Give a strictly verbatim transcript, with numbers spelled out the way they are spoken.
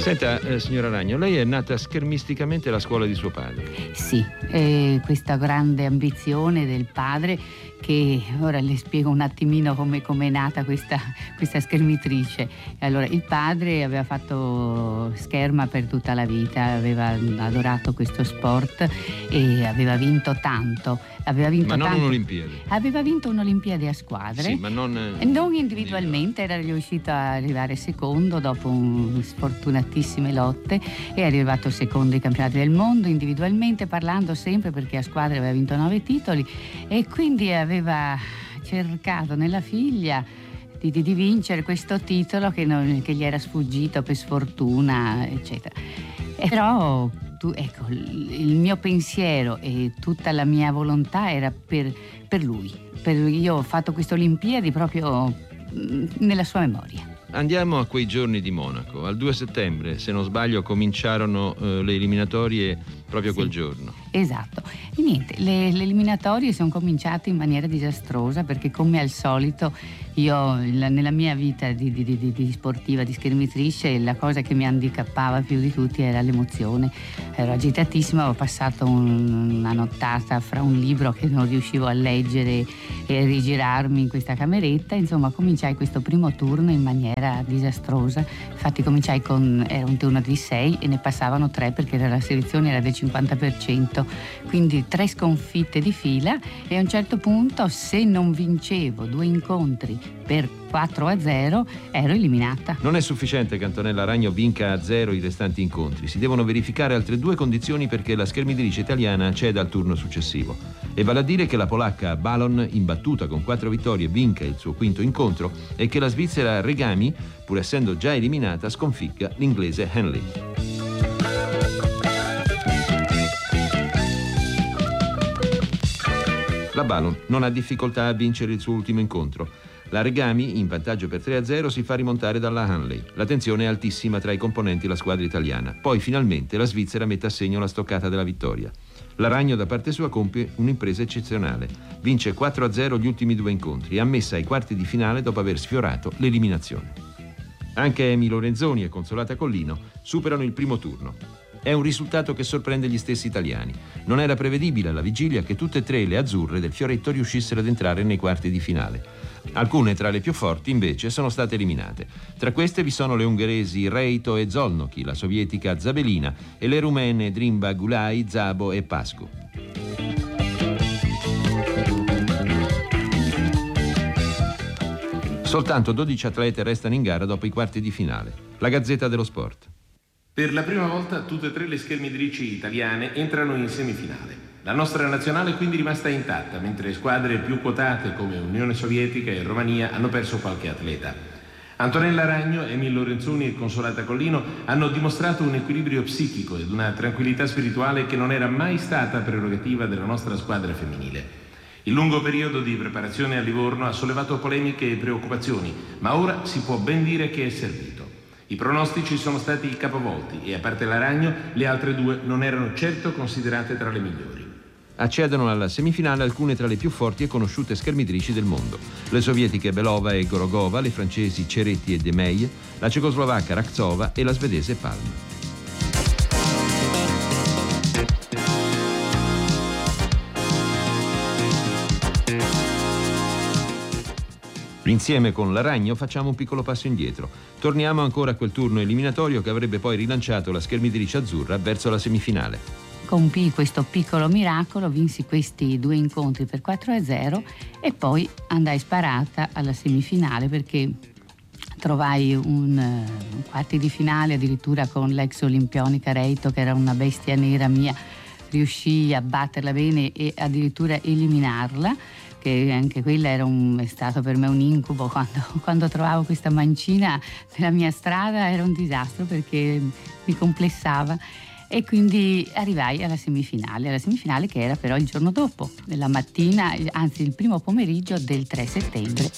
Senta, eh, signora Ragno, lei è nata schermisticamente alla scuola di suo padre. Sì, eh, questa grande ambizione del padre, che ora le spiego un attimino come è nata questa, questa schermitrice. Allora, il padre aveva fatto scherma per tutta la vita, aveva adorato questo sport e aveva vinto tanto. Aveva vinto ma non tanto. un'Olimpiade. Aveva vinto un'Olimpiade a squadre. Sì, ma non, eh, non individualmente, era riuscito a arrivare secondo dopo un, sfortunatissime lotte, e è arrivato secondo ai campionati del mondo individualmente, parlando sempre, perché a squadre aveva vinto nove titoli e quindi aveva cercato nella figlia di, di, di vincere questo titolo che, non, che gli era sfuggito per sfortuna, eccetera. E però tu, ecco, il mio pensiero e tutta la mia volontà era per, per lui. Per, io ho fatto queste Olimpiadi proprio nella sua memoria. Andiamo a quei giorni di Monaco. Al due settembre, se non sbaglio, cominciarono eh, le eliminatorie proprio sì, quel giorno. Esatto. E niente, le, le eliminatorie sono cominciate in maniera disastrosa, perché come al solito io la, nella mia vita di, di, di, di sportiva, di schermitrice, la cosa che mi handicappava più di tutti era l'emozione. Ero agitatissima, avevo passato un, una nottata fra un libro che non riuscivo a leggere e a rigirarmi in questa cameretta. Insomma, cominciai questo primo turno in maniera disastrosa. Infatti cominciai con, era un turno di sei e ne passavano tre, perché la selezione era del cinquanta per cento, quindi tre sconfitte di fila, e a un certo punto, se non vincevo due incontri per quattro a zero, ero eliminata. Non è sufficiente che Antonella Ragno vinca a zero i restanti incontri, si devono verificare altre due condizioni perché la schermitrice italiana acceda al turno successivo, e vale a dire che la polacca Balon, imbattuta con quattro vittorie, vinca il suo quinto incontro, e che la svizzera Regami, pur essendo già eliminata, sconfigga l'inglese Henley. La Balon non ha difficoltà a vincere il suo ultimo incontro. La Regami, in vantaggio per tre a zero, si fa rimontare dalla Hanley. La tensione è altissima tra i componenti della squadra italiana. Poi finalmente la Svizzera mette a segno la stoccata della vittoria. La Ragno da parte sua compie un'impresa eccezionale. Vince quattro a zero gli ultimi due incontri e ha messa ai quarti di finale dopo aver sfiorato l'eliminazione. Anche Amy Lorenzoni e Consolata Collino superano il primo turno. È un risultato che sorprende gli stessi italiani. Non era prevedibile alla vigilia che tutte e tre le azzurre del fioretto riuscissero ad entrare nei quarti di finale. Alcune tra le più forti invece sono state eliminate. Tra queste vi sono le ungheresi Reito e Zolnoki, la sovietica Zabelina e le rumene Drimba Gulai, Zabo e Pascu. Soltanto dodici atlete restano in gara dopo i quarti di finale. La Gazzetta dello Sport. Per la prima volta tutte e tre le schermitrici italiane entrano in semifinale. La nostra nazionale è quindi rimasta intatta, mentre squadre più quotate come Unione Sovietica e Romania hanno perso qualche atleta. Antonella Ragno, Amy Lorenzoni e Consolata Collino hanno dimostrato un equilibrio psichico ed una tranquillità spirituale che non era mai stata prerogativa della nostra squadra femminile. Il lungo periodo di preparazione a Livorno ha sollevato polemiche e preoccupazioni, ma ora si può ben dire che è servito. I pronostici sono stati capovolti e, a parte la Ragno, le altre due non erano certo considerate tra le migliori. Accedono alla semifinale alcune tra le più forti e conosciute schermitrici del mondo. Le sovietiche Belova e Gorogova, le francesi Ceretti e De Meij, la cecoslovacca Raktsova e la svedese Palm. Insieme con la Ragno facciamo un piccolo passo indietro. Torniamo ancora a quel turno eliminatorio che avrebbe poi rilanciato la schermitrice azzurra verso la semifinale. Compii questo piccolo miracolo, vinsi questi due incontri per quattro a zero e poi andai sparata alla semifinale, perché trovai un, un quarti di finale addirittura con l'ex olimpionica Reito, che era una bestia nera mia. Riuscii a batterla bene e addirittura eliminarla, che anche quella era un, è stato per me un incubo. Quando, quando trovavo questa mancina nella mia strada era un disastro, perché mi complessava, e quindi arrivai alla semifinale, alla semifinale che era però il giorno dopo, nella mattina, anzi il primo pomeriggio del tre settembre.